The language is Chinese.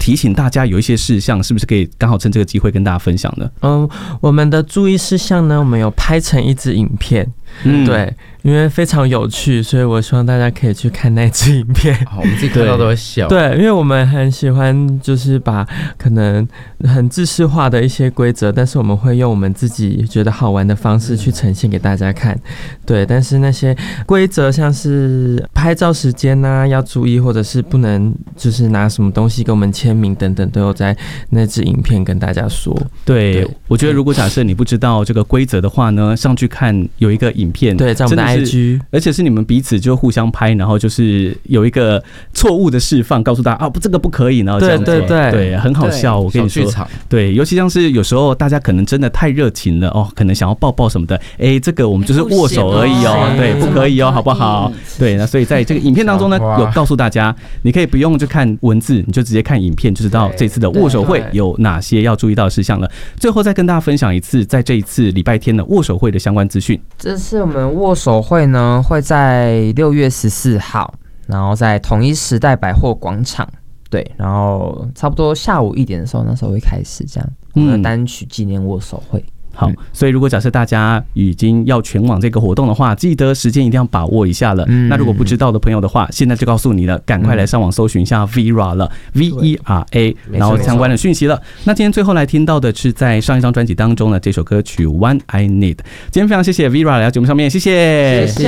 提醒大家有一些事项，是不是可以刚好趁这个机会跟大家分享呢？ 我们的注意事项呢，我们有拍成一支影片，对，因为非常有趣，所以我希望大家可以去看那支影片。 好，我们自己看到都会笑。 对，因为我们很喜欢就是把可能很制式化的一些规则，但是我们会用我们自己觉得好玩的方式去呈现给大家看。对，但是那些规则像是拍照时间啊要注意，或者是不能就是拿什么东西给我们签名等等，都有在那支影片跟大家说。 对，我觉得如果假设你不知道这个规则的话呢，上去看有一个影片， 对，在我们的 IG， 而且是你们彼此就互相拍，然后就是有一个错误的示范，告诉大家这个不可以，然后这样做，对，很好笑。我跟你说，对，尤其像是有时候大家可能真的太热情了可能想要抱抱什么的，这个我们就是握手而已对，不可以好不好？对，那所以在这个影片当中呢，有告诉大家，你可以不用就看文字，你就直接看影片，就知道这次的握手会有哪些要注意到的事项了。最后再跟大家分享一次，在这一次礼拜天的握手会的相关资讯。 这次我们握手会呢，会在6月14号，然后在统一时代百货广场，对，然后差不多下午1点的时候，那时候会开始这样，我们的单曲纪念握手会。 好，所以如果假设大家已经要前往这个活动的话，记得时间一定要把握一下了。那如果不知道的朋友的话，现在就告诉你了，赶快来上网搜寻一下 Vera 了 ，VERA， 然后相关的讯息了。那今天最后来听到的是在上一张专辑当中的这首歌曲 One I Need。今天非常谢谢 Vera 来到节目上面，谢谢。